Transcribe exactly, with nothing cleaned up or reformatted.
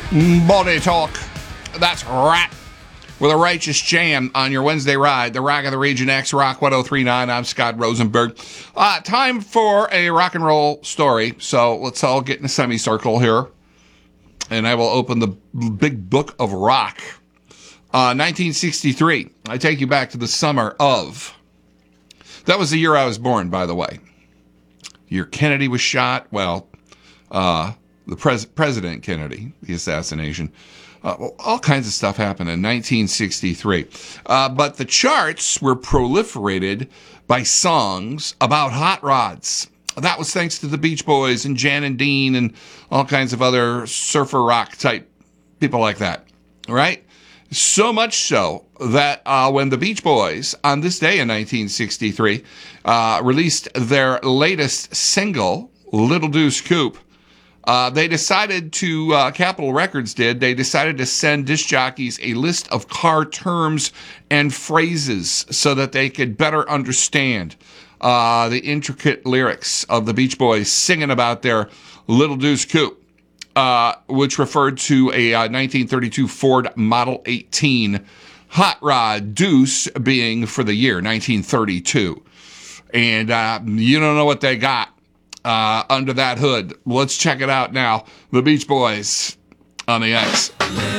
Body Talk. That's right. With a righteous jam on your Wednesday ride, the Rock of the Region X, Rock ten thirty-nine. I'm Scott Rosenberg. Uh, time for a rock and roll story. So let's all get in a semicircle here. And I will open the big book of rock. Uh, nineteen sixty-three. I take you back to the summer of. That was the year I was born, by the way. Year Kennedy was shot. Well, uh, the pres- President Kennedy, the assassination. Uh, well, all kinds of stuff happened in nineteen sixty-three. Uh, but the charts were proliferated by songs about hot rods. That was thanks to the Beach Boys and Jan and Dean and all kinds of other surfer rock type people like that, right? So much so that uh, when the Beach Boys, on this day in nineteen sixty-three, uh, released their latest single, Little Deuce Coupe, Uh, they decided to, uh, Capitol Records did, they decided to send disc jockeys a list of car terms and phrases so that they could better understand uh, the intricate lyrics of the Beach Boys singing about their Little Deuce Coupe, uh, which referred to a uh, nineteen thirty-two Ford Model eighteen hot rod, Deuce being for the year nineteen thirty-two. And uh, you don't know what they got Uh, under that hood. Let's check it out now. The Beach Boys on the X.